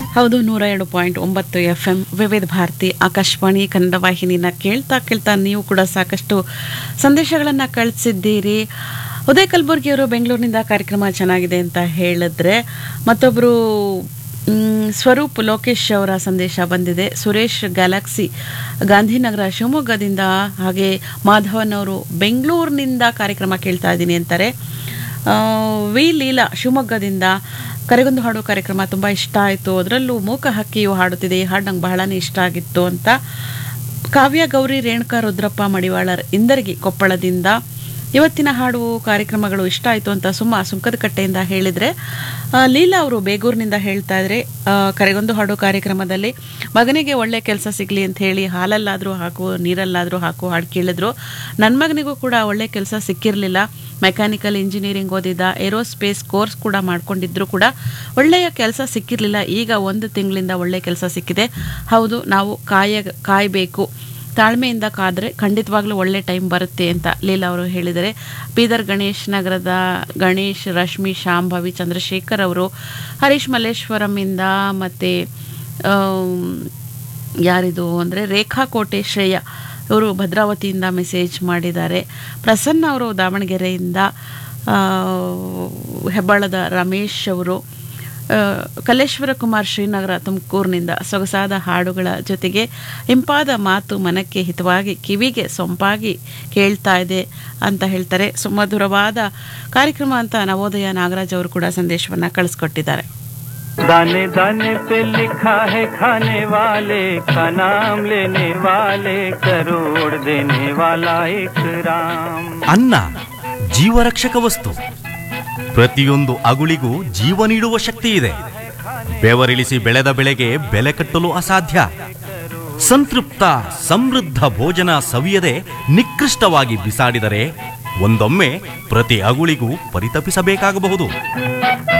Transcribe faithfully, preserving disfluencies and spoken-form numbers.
ಹೌದು, ನೂರ ಎರಡು ಪಾಯಿಂಟ್ ಒಂಬತ್ತು ಎಫ್ ಎಂ ವಿವಿಧ ಭಾರತಿ ಆಕಾಶವಾಣಿ ಕನ್ನಡ ವಾಹಿನಿನ ಕೇಳ್ತಾ ಕೇಳ್ತಾ ನೀವು ಕೂಡ ಸಾಕಷ್ಟು ಸಂದೇಶಗಳನ್ನು ಕಳಿಸಿದ್ದೀರಿ. ಉದಯ್ ಕಲಬುರ್ಗಿಯವರು ಬೆಂಗಳೂರಿನಿಂದ ಕಾರ್ಯಕ್ರಮ ಚೆನ್ನಾಗಿದೆ ಅಂತ ಹೇಳಿದ್ರೆ, ಮತ್ತೊಬ್ಬರು ಸ್ವರೂಪ್ ಲೋಕೇಶ್ ಅವರ ಸಂದೇಶ ಬಂದಿದೆ. ಸುರೇಶ್ ಗ್ಯಾಲಕ್ಸಿ ಗಾಂಧಿನಗರ ಶಿವಮೊಗ್ಗದಿಂದ, ಹಾಗೆ ಮಾಧವನ್ ಅವರು ಬೆಂಗಳೂರಿನಿಂದ ಕಾರ್ಯಕ್ರಮ ಕೇಳ್ತಾ ಇದ್ದೀನಿ ಅಂತಾರೆ. ವಿ ಲೀಲಾ ಶಿವಮೊಗ್ಗದಿಂದ ಕರೆಗೊಂದು ಹಾಡು ಕಾರ್ಯಕ್ರಮ ತುಂಬ ಇಷ್ಟ ಆಯಿತು, ಅದರಲ್ಲೂ ಮೂಕ ಹಕ್ಕಿಯು ಹಾಡುತ್ತಿದೆ, ಈ ಹಾಡು ನಂಗೆ ಬಹಳನೇ ಇಷ್ಟ ಆಗಿತ್ತು ಅಂತ. ಕಾವ್ಯ ಗೌರಿ ರೇಣುಕಾ ರುದ್ರಪ್ಪ ಮಡಿವಾಳರ್ ಇಂದರ್ಗಿ ಕೊಪ್ಪಳದಿಂದ ಇವತ್ತಿನ ಹಾಡು ಕಾರ್ಯಕ್ರಮಗಳು ಇಷ್ಟ ಆಯಿತು ಅಂತ ಸುಮ್ಮ ಸುಂಕದಕಟ್ಟೆಯಿಂದ ಹೇಳಿದರೆ, ಲೀಲಾ ಅವರು ಬೇಗೂರಿನಿಂದ ಹೇಳ್ತಾ ಇದ್ರೆ, ಕರೆಗೊಂದು ಹಾಡು ಕಾರ್ಯಕ್ರಮದಲ್ಲಿ ಮಗನಿಗೆ ಒಳ್ಳೆ ಕೆಲಸ ಸಿಗಲಿ ಅಂತ ಹೇಳಿ ಹಾಲಲ್ಲಾದರೂ ಹಾಕು ನೀರಲ್ಲಾದರೂ ಹಾಕು ಹಾಡು ಕೇಳಿದ್ರು. ನನ್ನ ಮಗನಿಗೂ ಕೂಡ ಒಳ್ಳೆ ಕೆಲಸ ಸಿಕ್ಕಿರಲಿಲ್ಲ, ಮೆಕ್ಯಾನಿಕಲ್ ಇಂಜಿನಿಯರಿಂಗ್ ಓದಿದ್ದ, ಏರೋಸ್ಪೇಸ್ ಕೋರ್ಸ್ ಕೂಡ ಮಾಡ್ಕೊಂಡಿದ್ರು ಕೂಡ ಒಳ್ಳೆಯ ಕೆಲಸ ಸಿಕ್ಕಿರಲಿಲ್ಲ. ಈಗ ಒಂದು ತಿಂಗಳಿಂದ ಒಳ್ಳೆ ಕೆಲಸ ಸಿಕ್ಕಿದೆ. ಹೌದು, ನಾವು ಕಾಯ ಕಾಯಬೇಕು, ತಾಳ್ಮೆಯಿಂದ ಕಾದರೆ ಖಂಡಿತವಾಗ್ಲೂ ಒಳ್ಳೆ ಟೈಮ್ ಬರುತ್ತೆ ಅಂತ ಲೀಲಾ ಅವರು ಹೇಳಿದರೆ. ಬೀದರ್ ಗಣೇಶ್ ನಗರದ ಗಣೇಶ್, ರಶ್ಮಿ, ಶಾಂಭವಿ, ಚಂದ್ರಶೇಖರ್ ಅವರು ಹರೀಶ್ ಮಲ್ಲೇಶ್ವರಮಿಂದ, ಮತ್ತು ಯಾರಿದು ಅಂದರೆ ರೇಖಾ ಕೋಟೆ ಶ್ರೇಯ ಇವರು ಭದ್ರಾವತಿಯಿಂದ ಮೆಸೇಜ್ ಮಾಡಿದ್ದಾರೆ. ಪ್ರಸನ್ನ ಅವರು ದಾವಣಗೆರೆಯಿಂದ, ಹೆಬ್ಬಾಳದ ರಮೇಶ್ ಅವರು, ಕಲ್ಲೇಶ್ವರ ಕುಮಾರ್ ಶ್ರೀನಗರ ತುಮಕೂರಿನಿಂದ ಸೊಗಸಾದ ಹಾಡುಗಳ ಜೊತೆಗೆ ಇಂಪಾದ ಮಾತು ಮನಕ್ಕೆ ಹಿತವಾಗಿ ಕಿವಿಗೆ ಸೊಂಪಾಗಿ ಕೇಳ್ತಾ ಇದೆ ಅಂತ ಹೇಳ್ತಾರೆ. ಸುಮಧುರವಾದ ಕಾರ್ಯಕ್ರಮ ಅಂತ ನವೋದಯ ನಾಗರಾಜ್ ಅವರು ಕೂಡ ಸಂದೇಶವನ್ನು ಕಳಿಸ್ಕೊಟ್ಟಿದ್ದಾರೆ. दाने दाने पे लिखा है खाने वाले का नाम लेने वाले करोड़ देने वाला एक राम. ಅನ್ನ ಜೀವರಕ್ಷಕ ವಸ್ತು. ಪ್ರತಿಯೊಂದು ಅಗುಳಿಗೂ ಜೀವ ನೀಡುವ ಶಕ್ತಿ ಇದೆ. ಬೆವರಿಳಿಸಿ ಬೆಳೆದ ಬೆಳೆಗೆ ಬೆಲೆ ಕಟ್ಟಲು ಅಸಾಧ್ಯ. ಸಂತೃಪ್ತ ಸಮೃದ್ಧ ಭೋಜನ ಸವಿಯದೆ ನಿಕೃಷ್ಟವಾಗಿ ಬಿಸಾಡಿದರೆ ಒಂದೊಮ್ಮೆ ಪ್ರತಿ ಅಗುಳಿಗೂ ಪರಿತಪಿಸಬೇಕಾಗಬಹುದು.